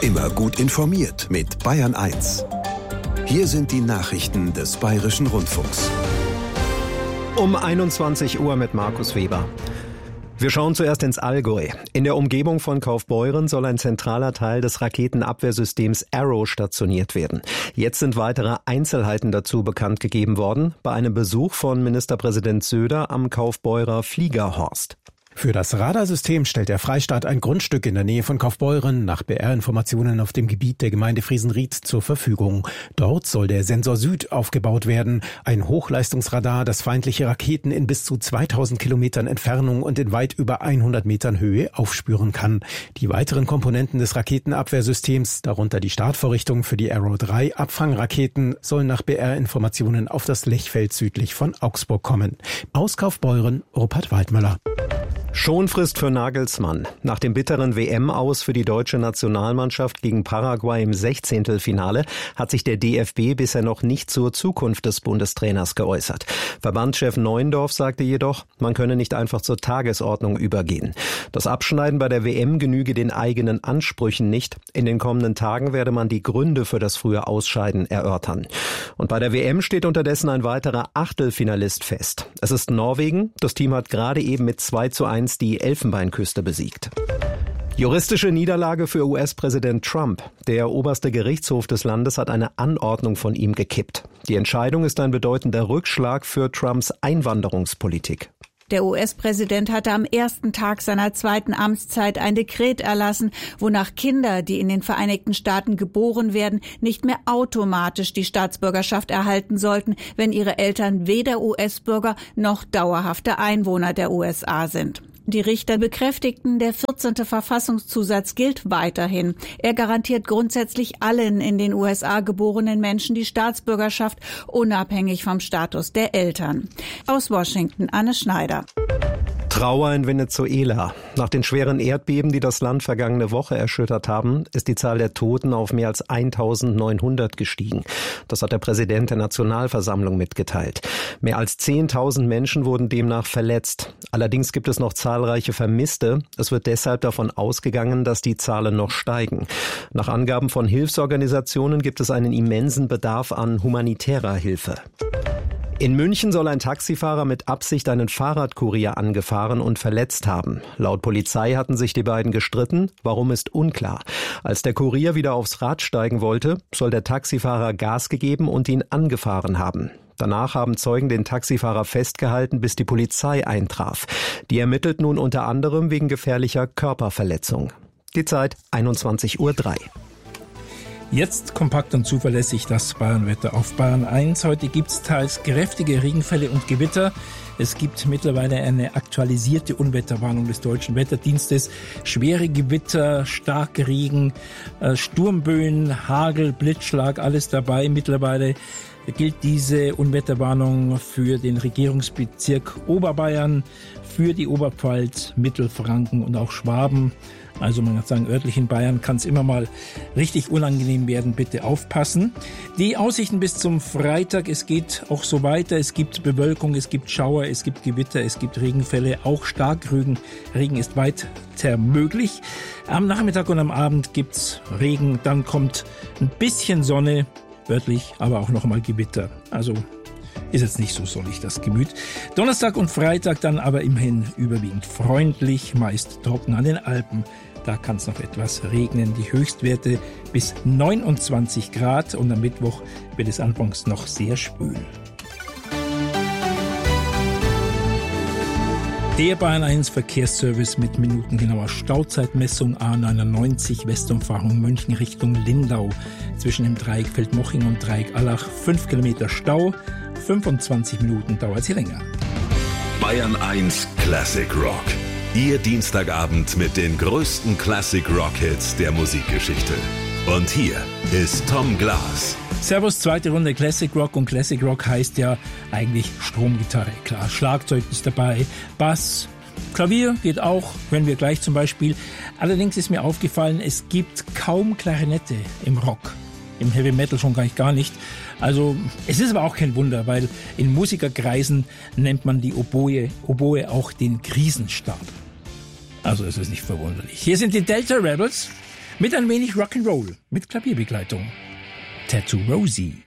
Immer gut informiert mit Bayern 1. Hier sind die Nachrichten des Bayerischen Rundfunks. Um 21 Uhr mit Markus Weber. Wir schauen zuerst ins Allgäu. In der Umgebung von Kaufbeuren soll ein zentraler Teil des Raketenabwehrsystems Arrow stationiert werden. Jetzt sind weitere Einzelheiten dazu bekannt gegeben worden bei einem Besuch von Ministerpräsident Söder am Kaufbeurer Fliegerhorst. Für das Radarsystem stellt der Freistaat ein Grundstück in der Nähe von Kaufbeuren nach BR-Informationen auf dem Gebiet der Gemeinde Friesenried zur Verfügung. Dort soll der Sensor Süd aufgebaut werden, ein Hochleistungsradar, das feindliche Raketen in bis zu 2000 Kilometern Entfernung und in weit über 100 Metern Höhe aufspüren kann. Die weiteren Komponenten des Raketenabwehrsystems, darunter die Startvorrichtung für die Arrow 3 Abfangraketen, sollen nach BR-Informationen auf das Lechfeld südlich von Augsburg kommen. Aus Kaufbeuren, Rupert Waldmüller. Schonfrist für Nagelsmann. Nach dem bitteren WM-Aus für die deutsche Nationalmannschaft gegen Paraguay im 16. Finale hat sich der DFB bisher noch nicht zur Zukunft des Bundestrainers geäußert. Verbandschef Neuendorf sagte jedoch, man könne nicht einfach zur Tagesordnung übergehen. Das Abschneiden bei der WM genüge den eigenen Ansprüchen nicht. In den kommenden Tagen werde man die Gründe für das frühe Ausscheiden erörtern. Und bei der WM steht unterdessen ein weiterer Achtelfinalist fest. Es ist Norwegen. Das Team hat gerade eben mit 2:1 die Elfenbeinküste besiegt. Juristische Niederlage für US-Präsident Trump. Der oberste Gerichtshof des Landes hat eine Anordnung von ihm gekippt. Die Entscheidung ist ein bedeutender Rückschlag für Trumps Einwanderungspolitik. Der US-Präsident hatte am ersten Tag seiner zweiten Amtszeit ein Dekret erlassen, wonach Kinder, die in den Vereinigten Staaten geboren werden, nicht mehr automatisch die Staatsbürgerschaft erhalten sollten, wenn ihre Eltern weder US-Bürger noch dauerhafte Einwohner der USA sind. Die Richter bekräftigten, der 14. Verfassungszusatz gilt weiterhin. Er garantiert grundsätzlich allen in den USA geborenen Menschen die Staatsbürgerschaft, unabhängig vom Status der Eltern. Aus Washington, Anne Schneider. Trauer in Venezuela. Nach den schweren Erdbeben, die das Land vergangene Woche erschüttert haben, ist die Zahl der Toten auf mehr als 1900 gestiegen. Das hat der Präsident der Nationalversammlung mitgeteilt. Mehr als 10.000 Menschen wurden demnach verletzt. Allerdings gibt es noch zahlreiche Vermisste. Es wird deshalb davon ausgegangen, dass die Zahlen noch steigen. Nach Angaben von Hilfsorganisationen gibt es einen immensen Bedarf an humanitärer Hilfe. In München soll ein Taxifahrer mit Absicht einen Fahrradkurier angefahren und verletzt haben. Laut Polizei hatten sich die beiden gestritten. Warum ist unklar. Als der Kurier wieder aufs Rad steigen wollte, soll der Taxifahrer Gas gegeben und ihn angefahren haben. Danach haben Zeugen den Taxifahrer festgehalten, bis die Polizei eintraf. Die ermittelt nun unter anderem wegen gefährlicher Körperverletzung. Die Zeit 21:03 Uhr. Jetzt kompakt und zuverlässig das Bayernwetter auf Bayern 1. Heute gibt es teils kräftige Regenfälle und Gewitter. Es gibt mittlerweile eine aktualisierte Unwetterwarnung des Deutschen Wetterdienstes. Schwere Gewitter, starke Regen, Sturmböen, Hagel, Blitzschlag, alles dabei. Mittlerweile gilt diese Unwetterwarnung für den Regierungsbezirk Oberbayern, für die Oberpfalz, Mittelfranken und auch Schwaben. Also man kann sagen, örtlich in Bayern kann es immer mal richtig unangenehm werden. Bitte aufpassen. Die Aussichten bis zum Freitag, es geht auch so weiter. Es gibt Bewölkung, es gibt Schauer, es gibt Gewitter, es gibt Regenfälle. Auch Starkregen. Regen ist weiter möglich. Am Nachmittag und am Abend gibt's Regen. Dann kommt ein bisschen Sonne, örtlich, aber auch noch mal Gewitter. Also ist jetzt nicht so sonnig das Gemüt. Donnerstag und Freitag dann aber immerhin überwiegend freundlich, meist trocken an den Alpen. Da kann es noch etwas regnen. Die Höchstwerte bis 29 Grad und am Mittwoch wird es anfangs noch sehr schwül. Der Bayern 1 Verkehrsservice mit minutengenauer Stauzeitmessung A99 Westumfahrung München Richtung Lindau. Zwischen dem Dreieck Feldmoching und Dreieck Allach 5 Kilometer Stau. 25 Minuten dauert sie länger. Bayern 1 Classic Rock. Ihr Dienstagabend mit den größten Classic Rock Hits der Musikgeschichte. Und hier ist Tom Glas. Servus, zweite Runde Classic Rock. Und Classic Rock heißt ja eigentlich Stromgitarre. Klar, Schlagzeug ist dabei, Bass, Klavier geht auch, hören wir gleich zum Beispiel. Allerdings ist mir aufgefallen, es gibt kaum Klarinette im Rock. Im Heavy Metal schon gar nicht. Also es ist aber auch kein Wunder, weil in Musikerkreisen nennt man die Oboe auch den Krisenstab. Also es ist nicht verwunderlich. Hier sind die Delta Rebels Mit ein wenig Rock'n'Roll, mit Klavierbegleitung. Tattoo Rosie.